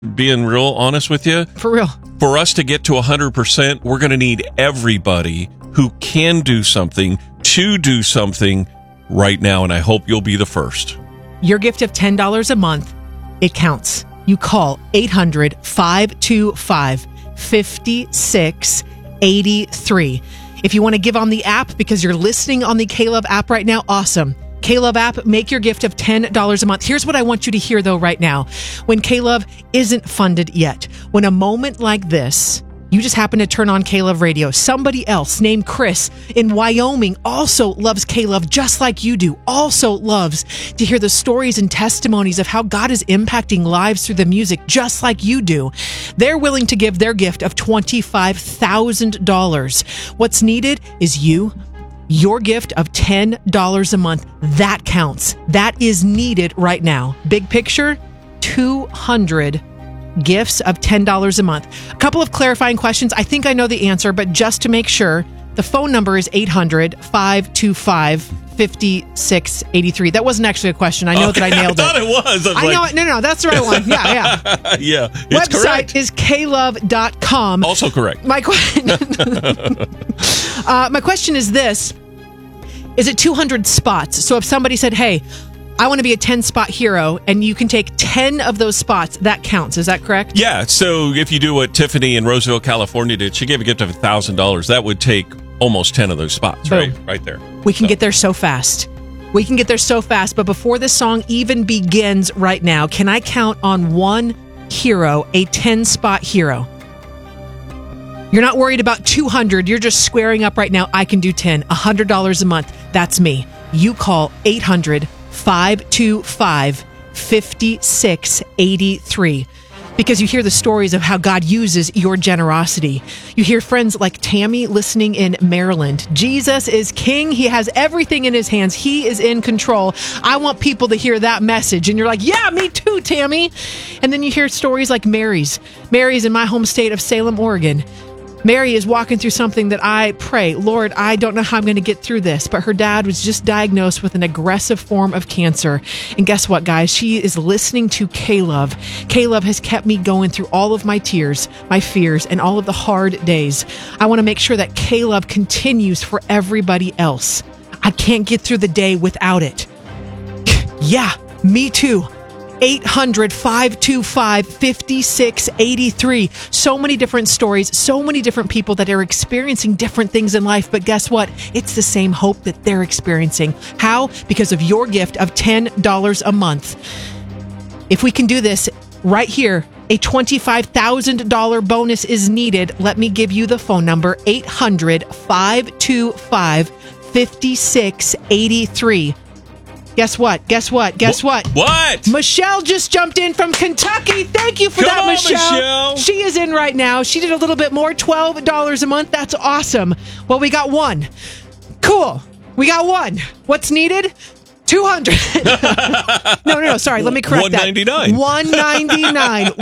being real honest with you. For real. For us to get to 100%, we're going to need everybody who can do something to do something right now, and I hope you'll be the first. Your gift of $10 a month, it counts. You call 800-525-5683. If you want to give on the app because you're listening on the K-Love app right now, awesome. K-Love app, make your gift of $10 a month. Here's what I want you to hear, though, right now. When K-Love isn't funded yet, when a moment like this, you just happen to turn on K-Love Radio, somebody else named Chris in Wyoming also loves K-Love just like you do, also loves to hear the stories and testimonies of how God is impacting lives through the music just like you do. They're willing to give their gift of $25,000. What's needed is you. Your gift of $10 a month, that counts. That is needed right now. Big picture, 200 gifts of $10 a month. A couple of clarifying questions. I think I know the answer, but just to make sure, the phone number is 800-525-5683. That wasn't actually a question. I know that I nailed it. I thought it was. I know it. No, that's the right one. Yeah. Yeah, it's website correct. is klove.com. Also correct. My question is this. Is it 200 spots? So if somebody said, hey, I want to be a 10-spot hero, and you can take 10 of those spots, that counts. Is that correct? Yeah, so if you do what Tiffany in Roseville, California did, she gave a gift of $1,000. That would take almost 10 of those spots, Boom. right there. We can get there so fast. We can get there so fast, but before this song even begins right now, can I count on one hero, a 10-spot hero? You're not worried about 200. You're just squaring up right now. I can do 10, $100 a month. That's me. You call 800-525-5683 because you hear the stories of how God uses your generosity. You hear friends like Tammy listening in Maryland. Jesus is king. He has everything in his hands. He is in control. I want people to hear that message. And you're like, yeah, me too, Tammy. And then you hear stories like Mary's. Mary's in my home state of Salem, Oregon. Mary is walking through something that I pray, Lord, I don't know how I'm going to get through this, but her dad was just diagnosed with an aggressive form of cancer. And guess what, guys? She is listening to K-Love. K-Love has kept me going through all of my tears, my fears, and all of the hard days. I want to make sure that K-Love continues for everybody else. I can't get through the day without it. Yeah, me too. 800-525-5683. So many different stories, so many different people that are experiencing different things in life. But guess what? It's the same hope that they're experiencing. How? Because of your gift of $10 a month. If we can do this right here, a $25,000 bonus is needed. Let me give you the phone number, 800-525-5683. Guess what? What? Michelle just jumped in from Kentucky. Thank you for that, Michelle. She is in right now. She did a little bit more, $12 a month. That's awesome. Well, we got one. Cool. We got one. What's needed? 200. No. Sorry. Let me correct that. $199.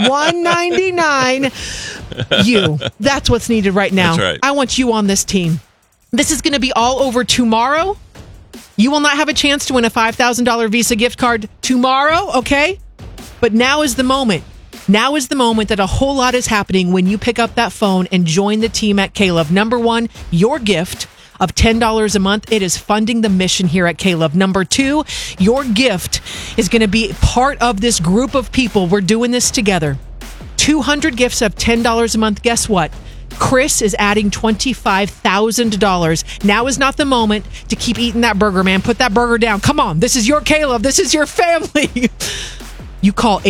$199. You. That's what's needed right now. That's right. I want you on this team. This is going to be all over tomorrow. You will not have a chance to win a $5,000 Visa gift card tomorrow, okay? But now is the moment. Now is the moment that a whole lot is happening when you pick up that phone and join the team at K-Love. Number one, your gift of $10 a month. It is funding the mission here at K-Love. Number two, your gift is going to be part of this group of people. We're doing this together. 200 gifts of $10 a month. Guess what? Chris is adding $25,000. Now is not the moment to keep eating that burger, man. Put that burger down. Come on. This is your K-Love. This is your family. You call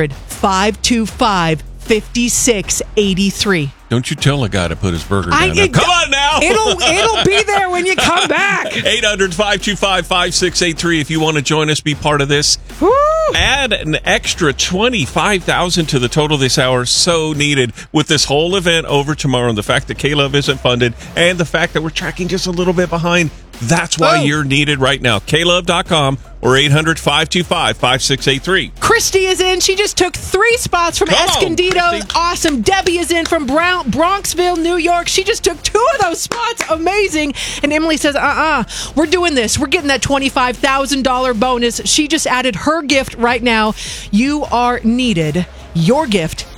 800-525-5683. Don't you tell a guy to put his burger down. Come on now. It'll be there when you come back. 800-525-5683. If you want to join us, be part of this. Woo! Add an extra $25,000 to the total this hour. So needed with this whole event over tomorrow. And the fact that K-Love isn't funded and the fact that we're tracking just a little bit behind. That's why you're needed right now. klove.com or 800-525-5683. Christy is in. She just took 3 spots from Escondido. Awesome. Debbie is in from Bronxville, New York. She just took 2 of those spots. Amazing. And Emily says, we're doing this. We're getting that $25,000 bonus. She just added her gift right now. You are needed. Your gift